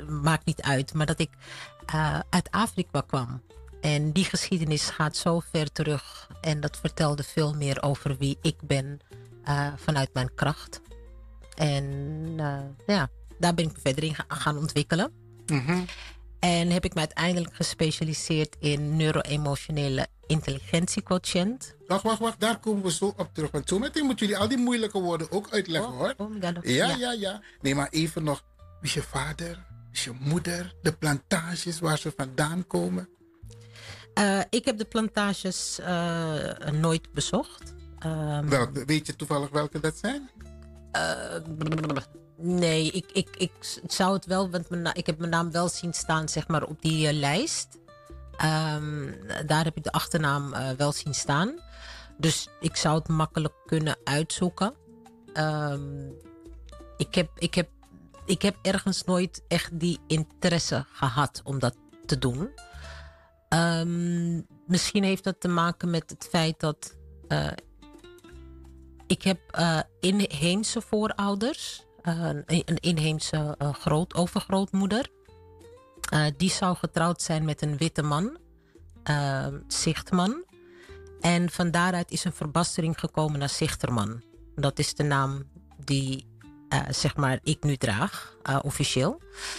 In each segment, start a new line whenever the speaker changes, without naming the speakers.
maakt niet uit. Maar dat ik uit Afrika kwam. En die geschiedenis gaat zo ver terug. En dat vertelde veel meer over wie ik ben vanuit mijn kracht. En daar ben ik me verder in gaan ontwikkelen.
Mhm.
En heb ik me uiteindelijk gespecialiseerd in neuro-emotionele intelligentiequotient.
Wacht. Daar komen we zo op terug. Want zo meteen moeten jullie al die moeilijke woorden ook uitleggen, hoor. Ja. Nee, maar even nog. Wie is je vader? Wie is je moeder? De plantages waar ze vandaan komen?
Ik heb de plantages nooit bezocht.
Weet je toevallig welke dat zijn?
Nee, ik zou het wel, want ik heb mijn naam wel zien staan, zeg maar, op die lijst. Daar heb ik de achternaam wel zien staan. Dus ik zou het makkelijk kunnen uitzoeken. Ik heb ergens nooit echt die interesse gehad om dat te doen. Misschien heeft dat te maken met het feit dat ik heb inheemse voorouders. Een inheemse overgrootmoeder. Die zou getrouwd zijn met een witte man. Zichtman. En van daaruit is een verbastering gekomen naar Zichterman. Dat is de naam die zeg maar ik nu draag, officieel.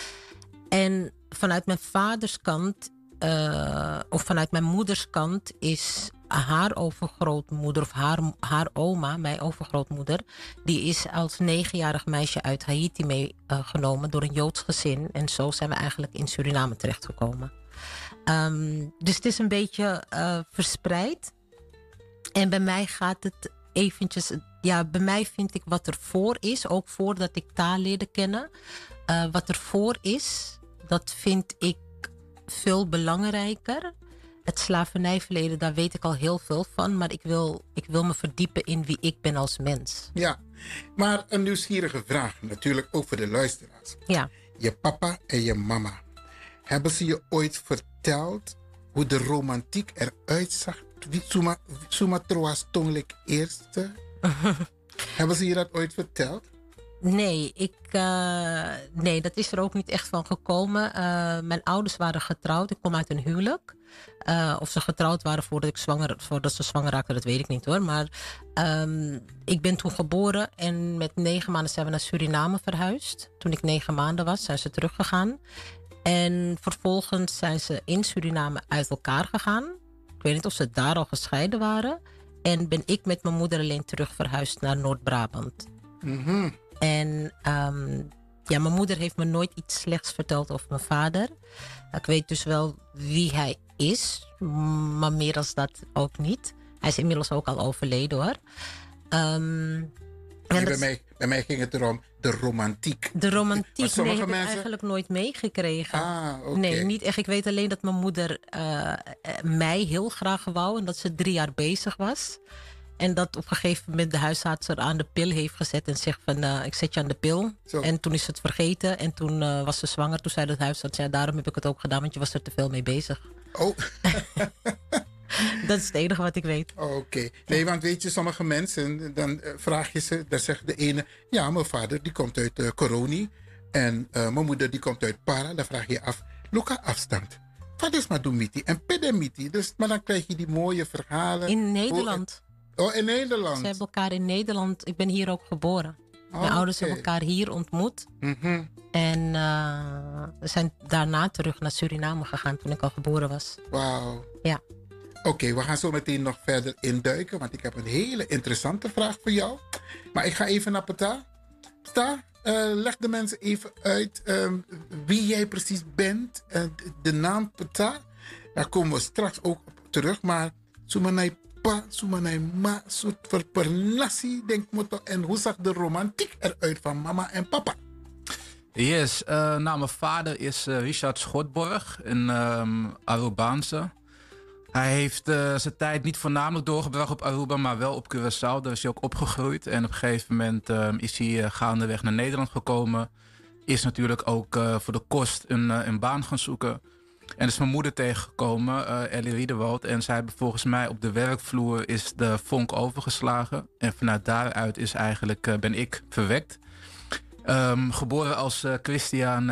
En vanuit mijn vaders kant, of vanuit mijn moeders kant, is haar overgrootmoeder, of haar oma, mijn overgrootmoeder, die is als 9-jarig meisje uit Haiti meegenomen door een Joods gezin. En zo zijn we eigenlijk in Suriname terechtgekomen. Dus het is een beetje verspreid. En bij mij gaat het eventjes... Ja, bij mij vind ik wat er voor is, ook voordat ik taal leerde kennen. Wat er voor is, dat vind ik veel belangrijker. Het slavernijverleden, daar weet ik al heel veel van. Maar ik wil me verdiepen in wie ik ben als mens.
Ja, maar een nieuwsgierige vraag natuurlijk ook voor de luisteraars.
Ja.
Je papa en je mama, hebben ze je ooit verteld hoe de romantiek eruit zag? Suma troas tonglik eerste. Hebben ze je dat ooit verteld?
Nee, nee, dat is er ook niet echt van gekomen. Mijn ouders waren getrouwd. Ik kom uit een huwelijk. Of ze getrouwd waren voordat ze zwanger raakten, dat weet ik niet hoor. Maar ik ben toen geboren en met 9 maanden zijn we naar Suriname verhuisd. Toen ik 9 maanden was, zijn ze teruggegaan. En vervolgens zijn ze in Suriname uit elkaar gegaan. Ik weet niet of ze daar al gescheiden waren. En ben ik met mijn moeder alleen terug verhuisd naar Noord-Brabant.
Mm-hmm.
En mijn moeder heeft me nooit iets slechts verteld over mijn vader. Ik weet dus wel wie hij is, maar meer dan dat ook niet. Hij is inmiddels ook al overleden hoor.
Bij mij ging het erom de romantiek.
De romantiek, nee, heb
mensen...
ik eigenlijk nooit meegekregen.
Okay.
Nee, niet echt. Ik weet alleen dat mijn moeder mij heel graag wou en dat ze 3 jaar bezig was. En dat op een gegeven moment de huisarts er aan de pil heeft gezet en zegt van ik zet je aan de pil.
Zo.
En toen is ze het vergeten en toen was ze zwanger. Toen zei de huisarts, ja, daarom heb ik het ook gedaan, want je was er te veel mee bezig.
Oh.
Dat is het enige wat ik weet.
Oké. Nee, want weet je, sommige mensen, dan vraag je ze, dan zegt de ene, ja, mijn vader die komt uit Coroni en mijn moeder die komt uit Para. Dan vraag je je af, Luca afstand. Wat is Madumiti en Pedemiti? Dus, maar dan krijg je die mooie verhalen.
In Nederland.
In Nederland?
Ze hebben elkaar in Nederland, ik ben hier ook geboren. Mijn ouders hebben elkaar hier ontmoet.
Mm-hmm.
En we zijn daarna terug naar Suriname gegaan toen ik al geboren was.
Wauw.
Ja.
Oké, we gaan zo meteen nog verder induiken, want ik heb een hele interessante vraag voor jou. Maar ik ga even naar Pata. Pata, leg de mensen even uit wie jij precies bent. De naam Pata, daar komen we straks ook op terug. Maar Sumanai Pa, Sumanai Ma, soort verpernassi, denk ik. En hoe zag de romantiek eruit van mama en papa?
Yes, mijn vader is Richard Schotborg, een Arubaanse. Hij heeft zijn tijd niet voornamelijk doorgebracht op Aruba, maar wel op Curaçao. Daar is hij ook opgegroeid. En op een gegeven moment is hij gaandeweg naar Nederland gekomen. Is natuurlijk ook voor de kost een baan gaan zoeken. En is mijn moeder tegengekomen, Ellie Riedewald. En zij hebben volgens mij op de werkvloer is de vonk overgeslagen. En vanuit daaruit is eigenlijk, ben ik verwekt. Geboren als Christian